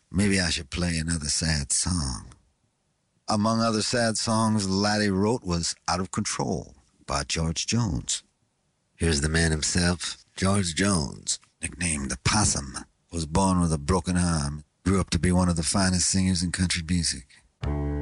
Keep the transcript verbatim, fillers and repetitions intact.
maybe I should play another sad song. Among other sad songs Laddie wrote was Out of Control by George Jones. Here's the man himself, George Jones, nicknamed the Possum, was born with a broken arm, grew up to be one of the finest singers in country music.